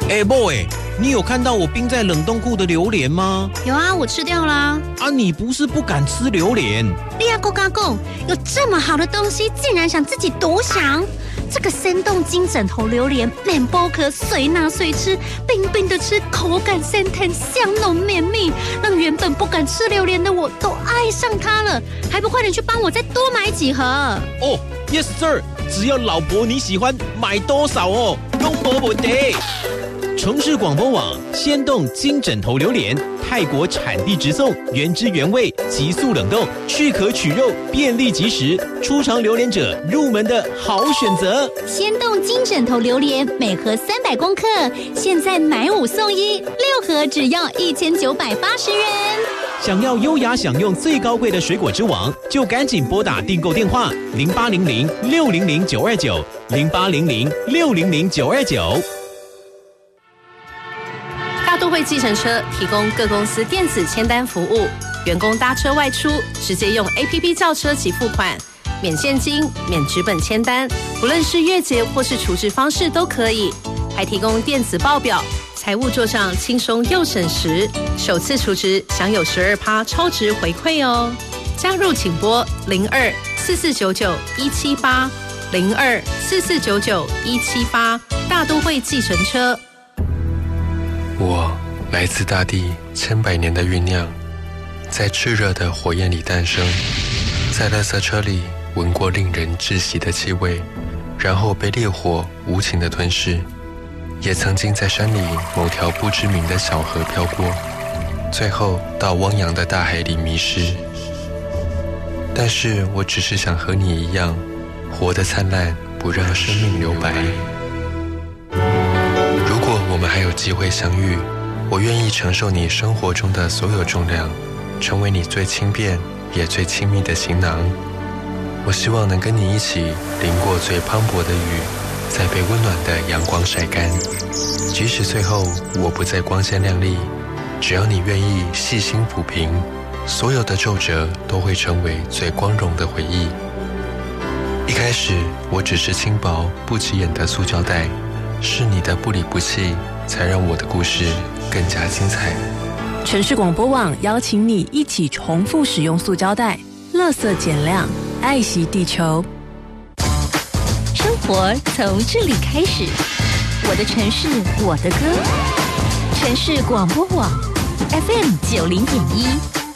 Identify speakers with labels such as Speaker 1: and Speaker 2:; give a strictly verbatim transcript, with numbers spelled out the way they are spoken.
Speaker 1: 哎 boy， 你有看到我冰在冷冻库的榴莲吗？
Speaker 2: 有啊，我吃掉啦。
Speaker 1: 啊，你不是不敢吃榴莲？
Speaker 2: 你阿公阿公，有这么好的东西，竟然想自己独享？这个生动金枕头榴莲，免剥壳，随拿随吃，冰冰的吃，口感鲜甜，香浓绵密，让原本不敢吃榴莲的我都爱上它了。还不快点去帮我再多买几盒？
Speaker 1: 哦 ，Yes sir， 只要老婆你喜欢，买多少哦，都没问题。城市广播网鲜冻金枕头榴莲，泰国产地直送，原汁原味，急速冷冻，去壳取肉，便利即食，初尝榴莲者入门的好选择。
Speaker 2: 鲜冻金枕头榴莲每盒三百公克，现在买五送一，六盒只要一千九百八十元。
Speaker 1: 想要优雅享用最高贵的水果之王，就赶紧拨打订购电话零八零零六零零九二九零八零零六零零九二九。
Speaker 3: 大都会计程车提供各公司电子签单服务，员工搭车外出直接用 A P P 叫车及付款，免现金、免纸本签单，不论是月结或是储值方式都可以，还提供电子报表，财务做账轻松又省时，首次储值享有 百分之十二 超值回馈哦。加入请拨零二四四九九一七八零二四四九九一七八，大都会计程车。
Speaker 4: 我来自大地千百年的酝酿，在炽热的火焰里诞生，在垃圾车里闻过令人窒息的气味，然后被烈火无情的吞噬，也曾经在山里某条不知名的小河飘过，最后到汪洋的大海里迷失。但是我只是想和你一样，活得灿烂，不让生命留白。如果我们还有机会相遇，我愿意承受你生活中的所有重量，成为你最轻便也最亲密的行囊。我希望能跟你一起淋过最磅礴的雨，再被温暖的阳光晒干。即使最后我不再光鲜亮丽，只要你愿意细心抚平，所有的皱褶都会成为最光荣的回忆。一开始我只是轻薄不起眼的塑胶袋，是你的不离不弃，才让我的故事更加精彩。
Speaker 5: 城市广播网邀请你一起重复使用塑胶袋，垃圾减量，爱惜地球。
Speaker 2: 生活从这里开始，我的城市，我的歌。城市广播网 F M 九零点一。